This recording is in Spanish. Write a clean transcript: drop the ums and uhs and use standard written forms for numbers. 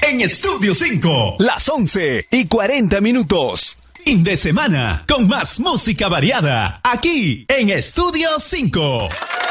en Estudio 5. Las 11:40. Fin de semana con más música variada aquí en Estudio 5.